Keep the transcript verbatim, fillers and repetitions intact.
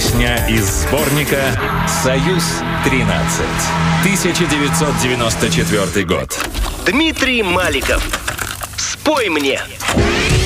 Песня из сборника «Союз-тринадцать». тысяча девятьсот девяносто четвёртый год. Дмитрий Маликов. Спой мне.